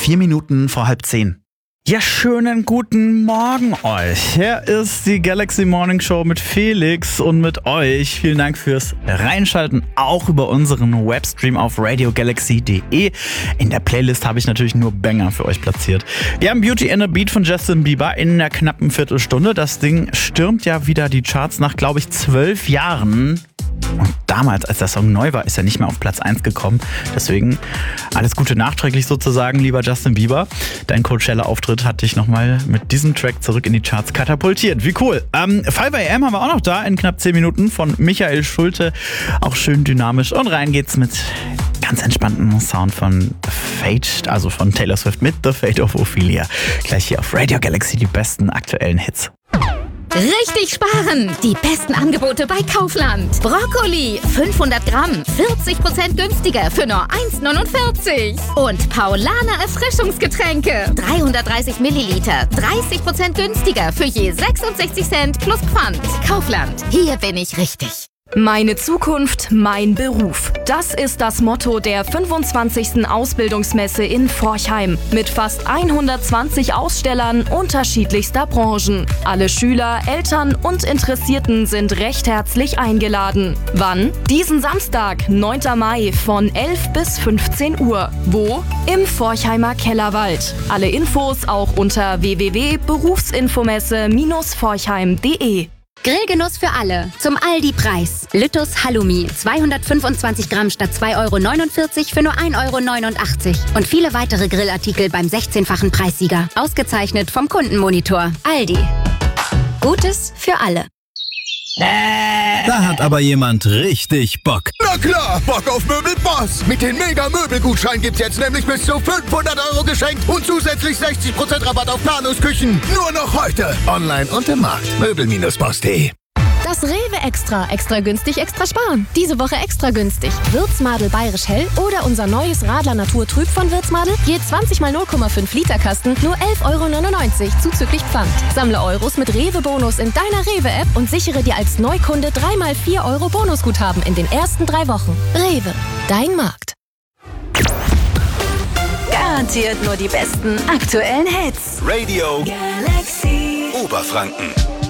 4 Minuten vor 9:30. Ja, schönen guten Morgen euch. Hier ist die Galaxy Morning Show mit Felix und mit euch. Vielen Dank fürs Reinschalten, auch über unseren Webstream auf radiogalaxy.de. In der Playlist habe ich natürlich nur Banger für euch platziert. Wir haben Beauty and a Beat von Justin Bieber in einer knappen Viertelstunde. Das Ding stürmt ja wieder die Charts nach, glaube ich, 12 Jahren. Und damals, als der Song neu war, ist er nicht mehr auf Platz 1 gekommen. Deswegen alles Gute nachträglich sozusagen, lieber Justin Bieber. Dein Coachella-Auftritt hat dich nochmal mit diesem Track zurück in die Charts katapultiert. Wie cool. Fiverr AM haben wir auch noch da in knapp 10 Minuten von Michael Schulte. Auch schön dynamisch. Und rein geht's mit ganz entspannten Sound von Fate, also von Taylor Swift mit The Fate of Ophelia. Gleich hier auf Radio Galaxy die besten aktuellen Hits. Richtig sparen! Die besten Angebote bei Kaufland. Brokkoli, 500 Gramm, 40% günstiger für nur 1,49. Und Paulaner Erfrischungsgetränke, 330 Milliliter, 30% günstiger für je 66 Cent plus Pfand. Kaufland, hier bin ich richtig. Meine Zukunft, mein Beruf. Das ist das Motto der 25. Ausbildungsmesse in Forchheim. Mit fast 120 Ausstellern unterschiedlichster Branchen. Alle Schüler, Eltern und Interessierten sind recht herzlich eingeladen. Wann? Diesen Samstag, 9. Mai von 11 bis 15 Uhr. Wo? Im Forchheimer Kellerwald. Alle Infos auch unter www.berufsinfomesse-forchheim.de. Grillgenuss für alle. Zum Aldi-Preis. Lüttus Halloumi. 225 Gramm statt 2,49 € für nur 1,89 € Und viele weitere Grillartikel beim 16-fachen Preissieger. Ausgezeichnet vom Kundenmonitor. Aldi. Gutes für alle. Da hat aber jemand richtig Bock. Na klar, Bock auf Möbelboss. Mit den Mega-Möbelgutschein gibt's jetzt nämlich bis zu 500 € geschenkt und zusätzlich 60% Rabatt auf Planungsküchen. Nur noch heute. Online und im Markt. Möbel-boss.de. Das Rewe Extra. Extra günstig, extra sparen. Diese Woche extra günstig. Würzmadel Bayerisch Hell oder unser neues Radler Natur Trüb von Würzmadel. Je 20 mal 0,5 Liter Kasten, nur 11,99 € zuzüglich Pfand. Sammle Euros mit Rewe-Bonus in deiner Rewe-App und sichere dir als Neukunde 3 mal 4 € Bonusguthaben in den ersten 3 Wochen. Rewe, dein Markt. Garantiert nur die besten aktuellen Hits. Radio Galaxy. Oberfranken.